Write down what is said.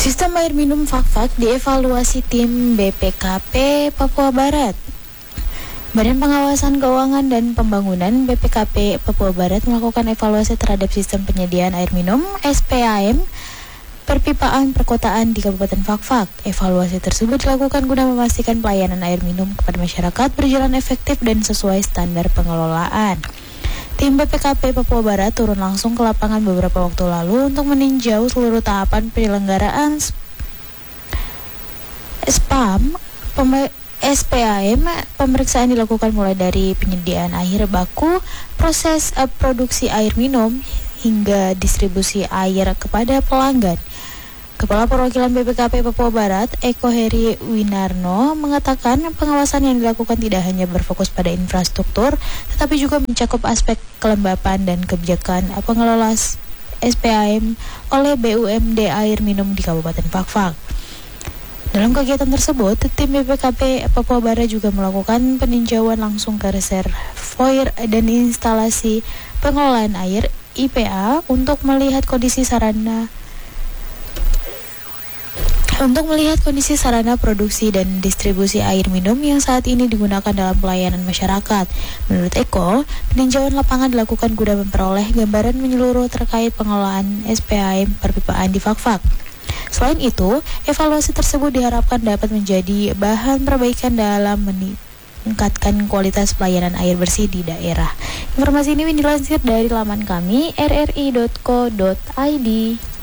Sistem air minum Fak-Fak dievaluasi tim BPKP Papua Barat. Badan Pengawasan Keuangan dan Pembangunan BPKP Papua Barat melakukan evaluasi terhadap sistem penyediaan air minum SPAM perpipaan perkotaan di Kabupaten Fak-Fak. Evaluasi tersebut dilakukan guna memastikan pelayanan air minum kepada masyarakat berjalan efektif dan sesuai standar pengelolaan. Tim BPKP Papua Barat turun langsung ke lapangan beberapa waktu lalu untuk meninjau seluruh tahapan penyelenggaraan SPAM. SPAM. Pemeriksaan dilakukan mulai dari penyediaan air baku, proses produksi air minum, hingga distribusi air kepada pelanggan. Kepala Perwakilan BPKP Papua Barat, Eko Heri Winarno, mengatakan pengawasan yang dilakukan tidak hanya berfokus pada infrastruktur, tetapi juga mencakup aspek kelembapan dan kebijakan pengelola SPAM oleh BUMD air minum di Kabupaten Fak-Fak. Dalam kegiatan tersebut, tim BPKP Papua Barat juga melakukan peninjauan langsung ke reservoir dan instalasi pengelolaan air IPA untuk melihat kondisi sarana produksi dan distribusi air minum yang saat ini digunakan dalam pelayanan masyarakat. Menurut Eko, peninjauan lapangan dilakukan guna memperoleh gambaran menyeluruh terkait pengelolaan SPAM perpipaan di Fak-Fak. Selain itu, evaluasi tersebut diharapkan dapat menjadi bahan perbaikan dalam meningkatkan kualitas pelayanan air bersih di daerah. Informasi ini dilansir dari laman kami rri.co.id.